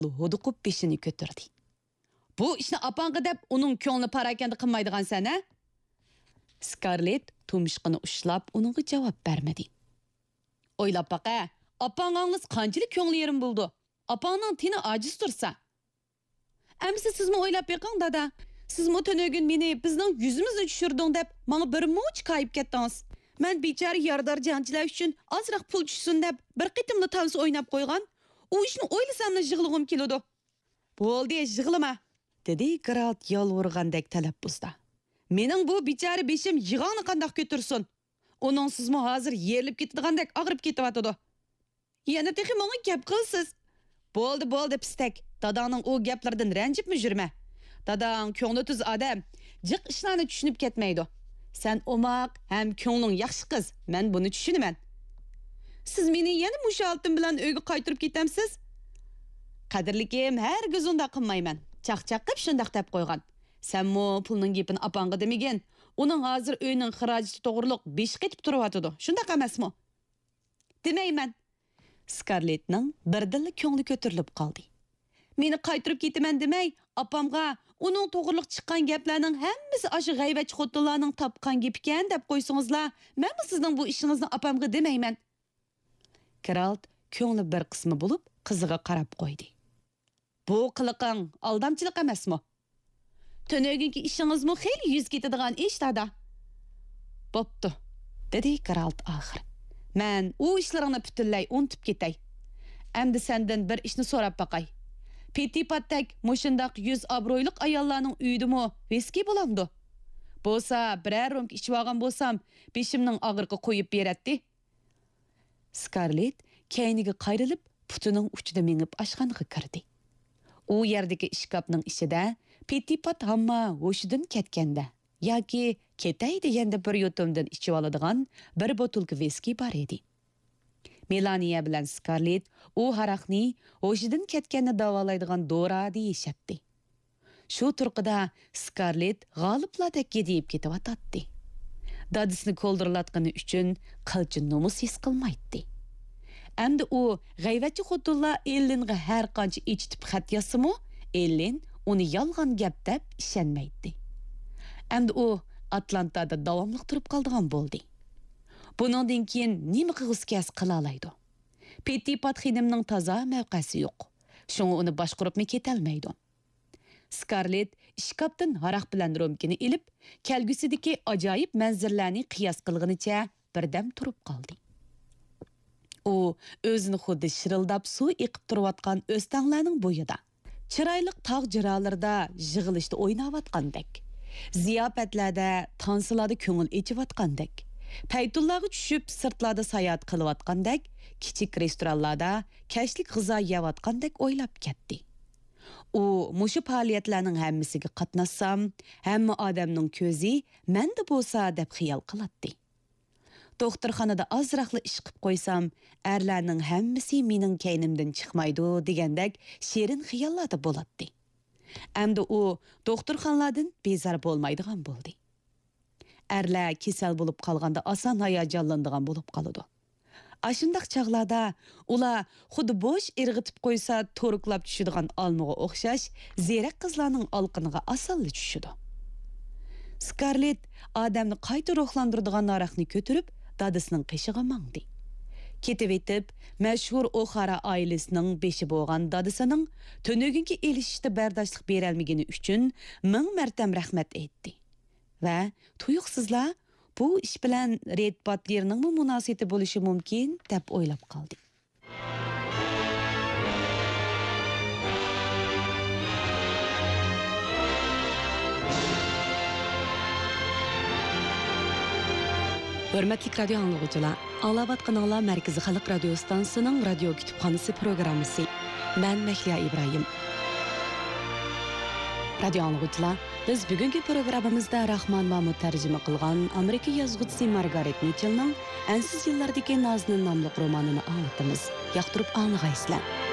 huduqib beshini ko'tardi. Bu ishni apangga deb uning ko'nglini parakanda qilmaydigan sen-a? Scarlett tumishqini ushlab uningga javob bermadi. O'ylab baqa, apang'ingiz qanchalik ko'ngli yerim bo'ldi. Apangning tini ojiz tursa. Amsi sizmi o'ylab beqing dada. Sizmi tunogin meni bizning yuzimizni tushirding deb menga bir much qayib ketdingiz. Men bechara yardar janchilar uchun ozroq pul tushsin deb bir qitimli tavs o'ynab qo'ygan. U ishni o'ylasamni yig'lig'im keladi. Bo'ldi, yig'lama, dedi Geralt yolg'urgandek talaffuzda. Mening bu bechara beshim yig'oni qandoq ko'tirsin? Uning sizmi hozir yerilib ketadigandak og'rib ketyapti. Yana texi menga gap qilsiz. Bo'ldi, pistak. Dadangning o gaplardan ranjibmi yurma. Dadang ko'ngli tuz odam, jiq ishlarni tushunib ketmaydi. Sen omaq ham ko'ngling yaxshi qiz. Men buni tushunaman. Siz meni yana mushaltim bilan uyga qaytirib ketamsiz? Qadrlikim, hargiz unda qilmayman. Chaqchaq qilib shundaq deb qo'ygan. Senmi pulning gapini apangga demagan. Uning hozir uyning xarajati to'g'riliq besh qetib turyapti. Shundaq emasmi? Demayman. Scarlettning birdilla ko'ngli ko'tarilib qoldi. Meni qaytirib ketaman demay, apamga uning to'g'riliq chiqqan gaplarning hammasi aşı g'ayvatchi xotinlarning topgan gap ekan deb qo'ysingizlar, men sizning bu ishingizni apamga demayman. Geralt ko'ngli bir qismi bo'lib qiziga qarab qo'ydi. Bu qiliqing aldamchilik emasmi? Tönöginki ishingizmi xeyli yuz ketadigan ish dada. Bo'pti, dedi Geralt oxir. Men u ishlaringni butunlay unutib ketay. Endi sendan bir ishni so'rab baqay. Petipatdak mushundaq yuz obro'yliq ayollarning uyidimi viski bo'lamdi? Bo'lsa, biror romka ichib olgan bo'lsam, beshimning og'riqi qo'yib beradi. Scarlett keyniga qayrilib, putining uchida mengib oshxonaga kirdi. U yerdagi ishkapning ichida Petipat hamma hushidan ketganda yoki ketay deganda bir yutumdan ichib oladigan bir botulka viski bor edi. Melania bilan Scarlett u haraqni hushidan ketganni davolaydigan dora deyishapti. Shu turqida Scarlett g'oliblardek gediyib ketyapti. Dadisini ko'ldirlatgani uchun qilchi nomus his qilmaydi. Endi u g'ayvatchi xotinlar Ellinga har qancha ichitib xat yozsa-mu, Ellin uni yolg'on gap deb ishonmaydi. Endi u Atlantada davomli turib qoldigan bo'ldi. Buningdan keyin nima qilg'is qila oladi? Petipat xonimning toza mavqesi yo'q. Shunga uni boshqaribmi ketolmaydi. Scarlett ishkapdan haraq bilan romkini ilib, kelgusidagi ajoyib manzarlarni qiyos qilganicha birdam turib qoldi. U o'zini xuddi shirildab suv eqib turayotgan o'stanglarning bo'yida, chiroyli tog' jirolarida yig'ilishda o'ynayotgandek, ziyofatlarda, tansilarda ko'ngil echayotgandek, paytullarga tushib sirtlarda sayohat qilayotgandek, kichik restoranlarda kashlik g'izo yeyotgandek o'ylab ketdi. U mushu faoliyatlarning hammasiga qatnassam, hamma odamning ko'zi menda bo'lsa deb xiyol qiladi. Doktorxonada azroqli ish qilib qo'ysam, erlarning hammasi mening keynimdan chiqmaydi degandek shirin xiyollarda bo'ladi. Endi u doktorxonalardan bezor bo'lmaydigan bo'ldi. Erlar kasal bo'lib qolganda oson hayajonlanadigan bo'lib qoladi. Ashundaq chaqlarda ular xuddi bo'sh irg'itib qo'ysa to'riqlab tushadigan olmaga o'xshash ziyrak qizlarning olqiniga osonli tushidi. Scarlett odamni qayta ruhlantiradigan narxni ko'tarib dadisining qishig'i mangdi. Ketib etib, mashhur O'Xara oilasining beshi bo'lgan dadisining to'noginki elishishda bardoshlik berolmagani uchun ming martam rahmat aytdi. Va tuyuqsizlar bu ish bilan Red Butlerning munosabati bo'lishi mumkin deb o'ylab qoldi. Hörmətli radio anlıqçılar, anlavatqanlar Mərkəzi Xalq Radio Stansiyasının radio kütüpxanası proqramısı. Mən Məhliya İbrahim. Radio anlıqçılar, biz bugünkü proqramımızda Rahman Mahmud tərcümə qılğan Amerika yazğıçısı Margaret Mitchell'ның Ensiz yıllardaki Nazlı namlıq romanını anlatımız. Yaxtırıb anlığaysızlar.